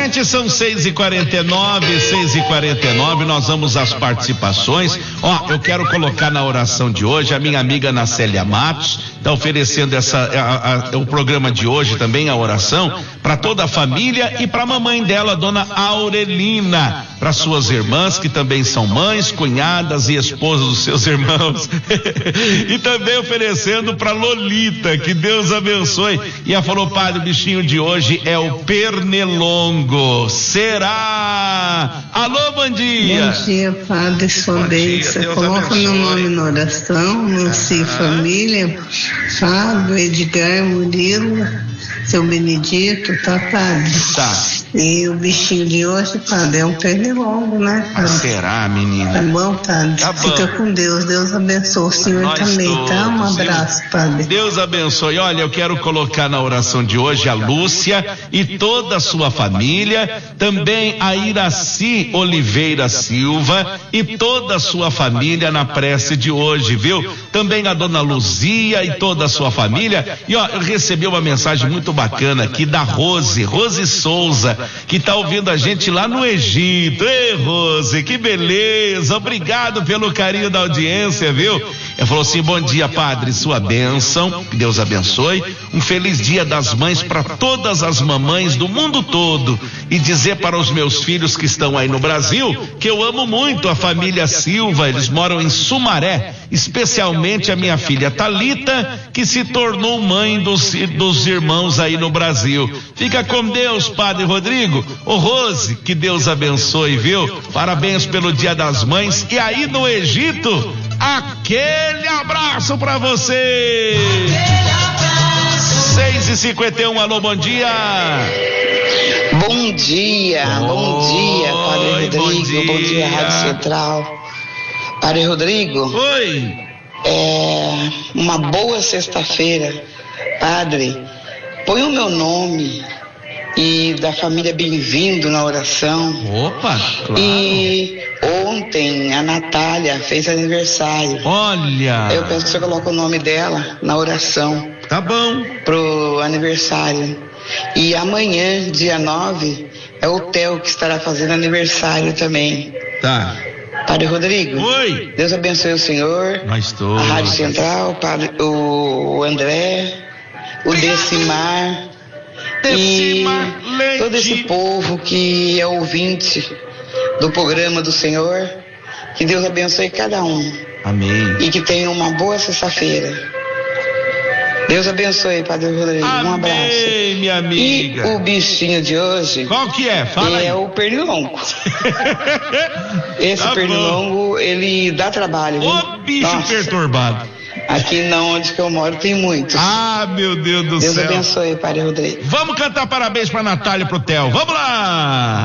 Gente, são 6h49, nós vamos às participações. Eu quero colocar na oração de hoje a minha amiga Ana Célia Matos, está oferecendo o programa de hoje também, a oração, para toda a família e para a mamãe dela, dona Aurelina, para suas irmãs que também são mães, cunhadas e esposas dos seus irmãos. E também oferecendo para Lolita, que Deus abençoe. E ela falou: padre, o bichinho de hoje é o pernilongo. Será? Alô, bom dia. Bom dia, padre, sua bênção. Coloca meu nome na oração, Nancy Família, Fábio, Edgar, Murilo, seu Benedito, tá, padre? Tá. E o bichinho de hoje, padre, é um pernilongo, né? Será, menina? Tá bom, padre? Tá bom. Fica com Deus, Deus abençoe o senhor Nós também, todos, tá? Um abraço, padre. Deus abençoe. Olha, eu quero colocar na oração de hoje a Lúcia e toda a sua família, também a Iraci Oliveira Silva e toda a sua família na prece de hoje, viu? Também a dona Luzia e toda a sua família. E eu recebi uma mensagem muito bacana aqui da Rose Souza, que tá ouvindo a gente lá no Egito. Ei, Rose, que beleza, obrigado pelo carinho da audiência, viu? Ela falou assim: bom dia, padre, sua bênção, que Deus abençoe, um feliz dia das mães para todas as mamães do mundo todo, e dizer para os meus filhos que estão aí no Brasil que eu amo muito a família Silva, eles moram em Sumaré, especialmente a minha filha Thalita, que se tornou mãe dos irmãos aí no Brasil. Fica com Deus, padre Rodrigo. Ô Rose, que Deus abençoe, viu? Parabéns pelo Dia das Mães. E aí no Egito, aquele abraço pra você. 6h51, alô, bom dia. Bom dia, padre Rodrigo, bom dia, Rádio Central. Padre Rodrigo. Oi. Uma boa sexta-feira. Padre, põe o meu nome e da família Bem-vindo na oração. Opa, claro. E ontem a Natália fez aniversário. Olha. Eu peço que você coloque o nome dela na oração. Tá bom. Pro aniversário. E amanhã, dia 9, é o Theo que estará fazendo aniversário também. Tá. Padre Rodrigo. Oi. Deus abençoe o senhor. Nós todos. A Rádio Central, o André, o Decimar. E todo esse povo que é ouvinte do programa do Senhor, que Deus abençoe cada um. Amém. E que tenha uma boa sexta-feira. Deus abençoe, Padre Rodrigo. Um abraço. Amém, minha amiga. E o bichinho de hoje. Qual que é? Fala aí. É o pernilongo. Esse pernilongo, ele dá trabalho. Ô bicho perturbado. Aqui onde que eu moro tem muitos. Ah, meu Deus do céu. Deus abençoe, Padre Rodrigo. Vamos cantar parabéns pra Natália e pro Theo. Vamos lá!